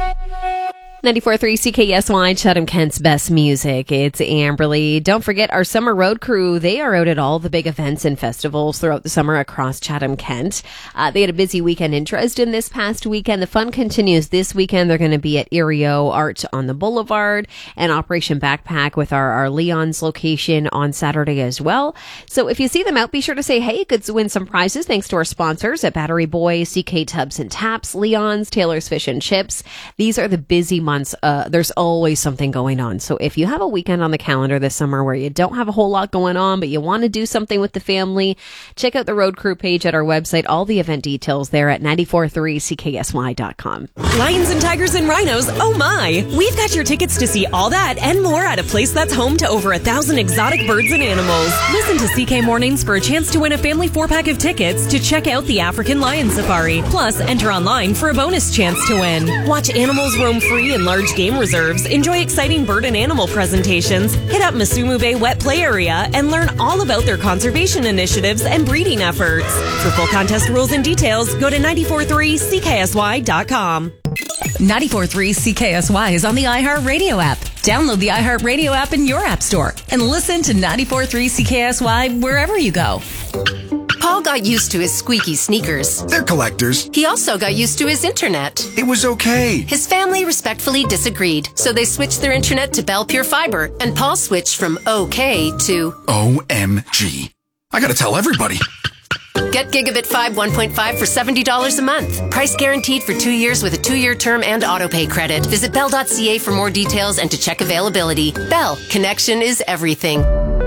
94.3 CKSY, Chatham Kent's best music. It's Amberly. Don't forget our summer road crew. They are out at all the big events and festivals throughout the summer across Chatham Kent. They had a busy weekend in Dresden this past weekend. The fun continues this weekend. They're going to be at Erio Art on the Boulevard and Operation Backpack with our Leon's location on Saturday as well. So if you see them out, be sure to say, hey, you could win some prizes thanks to our sponsors at Battery Boy, CK Tubs and Taps, Leon's, Taylor's Fish and Chips. These are the busy months. There's always something going on. So if you have a weekend on the calendar this summer where you don't have a whole lot going on, but you want to do something with the family, check out the Road Crew page at our website. All the event details there at 943cksy.com. Lions and tigers and rhinos, oh my! We've got your tickets to see all that and more at a place that's home to over 1,000 exotic birds and animals. Listen to CK Mornings for a chance to win a family 4-pack of tickets to check out the African Lion Safari. Plus, enter online for a bonus chance to win. Watch animals roam free in large game reserves, enjoy exciting bird and animal presentations, hit up Masumu Bay Wet Play Area, and learn all about their conservation initiatives and breeding efforts. For full contest rules and details, go to 943cksy.com. 94.3 CKSY is on the iHeartRadio app. Download the iHeartRadio app in your app store and listen to 94.3 CKSY wherever you go. Paul got used to his squeaky sneakers. They're collectors. He also got used to his internet. It was okay. His family respectfully disagreed, so they switched their internet to Bell Pure Fiber, and Paul switched from okay to OMG. I gotta tell everybody. Get Gigabit 5 1.5 for $70 a month. Price guaranteed for 2 years with a 2-year term and autopay credit. Visit bell.ca for more details and to check availability. Bell, connection is everything.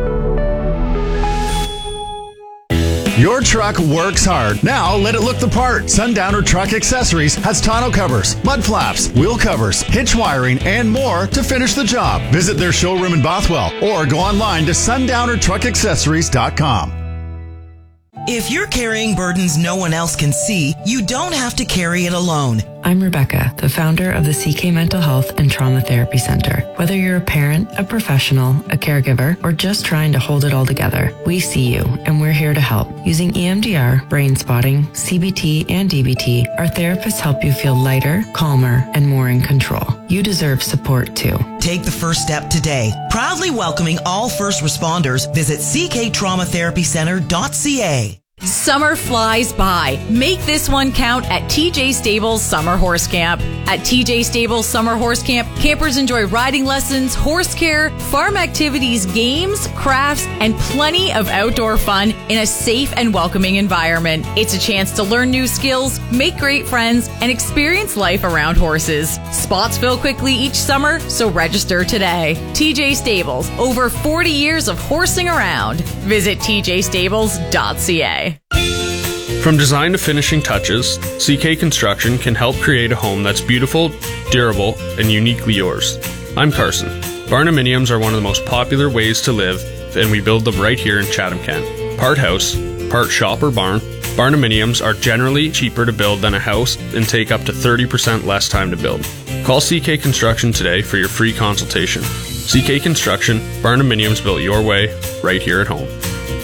Your truck works hard. Now let it look the part. Sundowner Truck Accessories has tonneau covers, mud flaps, wheel covers, hitch wiring, and more to finish the job. Visit their showroom in Bothwell or go online to sundownertruckaccessories.com. If you're carrying burdens no one else can see, you don't have to carry it alone. I'm Rebecca, the founder of the CK Mental Health and Trauma Therapy Center. Whether you're a parent, a professional, a caregiver, or just trying to hold it all together, we see you and we're here to help. Using EMDR, brain spotting, CBT, and DBT, our therapists help you feel lighter, calmer, and more in control. You deserve support too. Take the first step today. Proudly welcoming all first responders. Visit cktraumatherapycenter.ca. Summer flies by. Make this one count at TJ Stables Summer Horse Camp. At TJ Stables Summer Horse Camp, campers enjoy riding lessons, horse care, farm activities, games, crafts, and plenty of outdoor fun in a safe and welcoming environment. It's a chance to learn new skills, make great friends, and experience life around horses. Spots fill quickly each summer, so register today. TJ Stables, over 40 years of horsing around. Visit tjstables.ca. From design to finishing touches, CK Construction can help create a home that's beautiful, durable, and uniquely yours. I'm Carson. Barnuminiums are one of the most popular ways to live, and we build them right here in Chatham Kent. Part house, part shop or barn, Barnuminiums are generally cheaper to build than a house and take up to 30% less time to build. Call CK Construction today for your free consultation. CK Construction, Barnuminiums built your way, right here at home.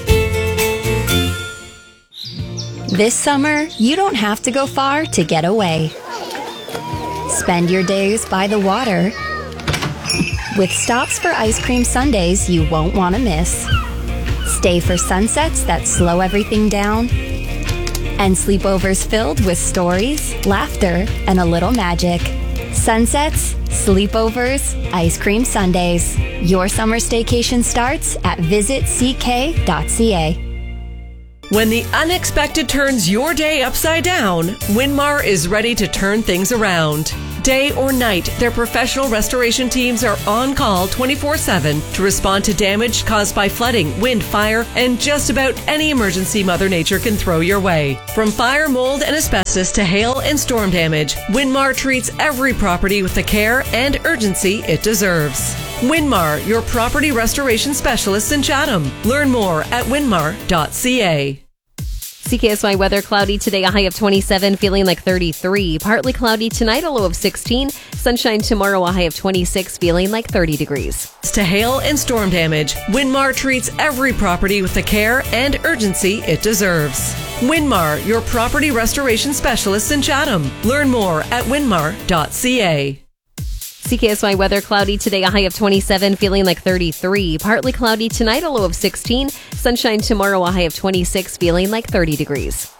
This summer, you don't have to go far to get away. Spend your days by the water with stops for ice cream sundaes you won't want to miss. Stay for sunsets that slow everything down. And sleepovers filled with stories, laughter, and a little magic. Sunsets, sleepovers, ice cream sundaes. Your summer staycation starts at visitck.ca. When the unexpected turns your day upside down, Winmar is ready to turn things around. Day or night, their professional restoration teams are on call 24/7 to respond to damage caused by flooding, wind, fire, and just about any emergency Mother Nature can throw your way. From fire, mold, and asbestos to hail and storm damage, Winmar treats every property with the care and urgency it deserves. Winmar, your property restoration specialists in Chatham. Learn more at winmar.ca. CKSY weather, cloudy today, a high of 27, feeling like 33. Partly cloudy tonight, a low of 16. Sunshine tomorrow, a high of 26, feeling like 30 degrees. To hail and storm damage, Winmar treats every property with the care and urgency it deserves. Winmar, your property restoration specialist in Chatham. Learn more at winmar.ca. CKSY weather, cloudy today, a high of 27, feeling like 33. Partly cloudy tonight, a low of 16. Sunshine tomorrow, a high of 26, feeling like 30 degrees.